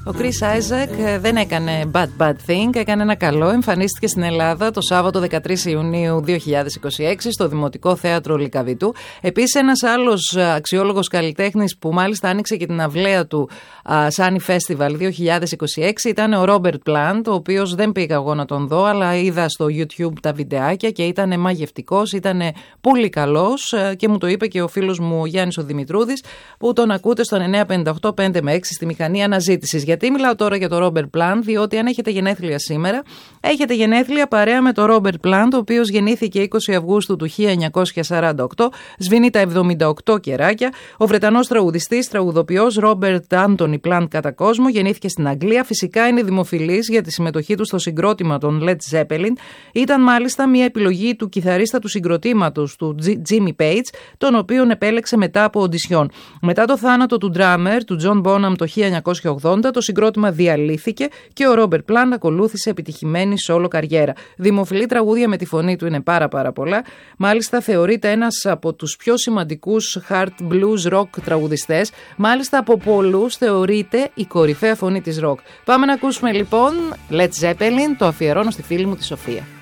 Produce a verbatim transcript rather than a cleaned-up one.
Ο Chris Isaak δεν έκανε bad bad thing, έκανε ένα καλό. Εμφανίστηκε στην Ελλάδα το Σάββατο δεκατρείς Ιουνίου δύο χιλιάδες είκοσι έξι στο Δημοτικό Θέατρο Λυκαβητού. Επίσης, ένας άλλος αξιόλογος καλλιτέχνης που μάλιστα άνοιξε και την αυλαία του Sunny Festival δύο χιλιάδες είκοσι έξι ήταν ο Robert Plant, ο οποίος δεν πήγα εγώ να τον δω, αλλά είδα στο YouTube τα βιντεάκια και ήταν μαγευτικός, ήταν πολύ καλός και μου το είπε και ο φίλος μου Γιάννης ο Δημητρούδης, που τον ακούτε στον εννιά πενήντα οκτώ πέντε με έξι στη μηχανή αναζήτησης. Γιατί μιλάω τώρα για το Robert Plant? Διότι αν έχετε γενέθλια σήμερα, έχετε γενέθλια παρέα με το Robert Plant, ο οποίος γεννήθηκε είκοσι Αυγούστου του χίλια εννιακόσια σαράντα οκτώ, σβήνει τα εβδομήντα οκτώ κεράκια. Ο Βρετανός τραγουδιστής, τραγουδοποιός Robert Anthony Plant κατά κόσμο, γεννήθηκε στην Αγγλία. Φυσικά είναι δημοφιλής για τη συμμετοχή του στο συγκρότημα των Led Zeppelin. Ήταν μάλιστα μια επιλογή του κιθαρίστα του συγκροτήματος του Jimmy Page, τον οποίον επέλεξε μετά από οντισιόν. Μετά το θάνατο του drummer του John Bonham το χίλια εννιακόσια ογδόντα, το συγκρότημα διαλύθηκε και ο Robert Plant ακολούθησε επιτυχημένη solo καριέρα. Δημοφιλή τραγούδια με τη φωνή του είναι πάρα πάρα πολλά. Μάλιστα θεωρείται ένας από τους πιο σημαντικούς hard blues rock τραγουδιστές. Μάλιστα από πολλούς θεωρείται η κορυφαία φωνή της rock. Πάμε να ακούσουμε λοιπόν Led Zeppelin, το αφιερώνω στη φίλη μου τη Σοφία.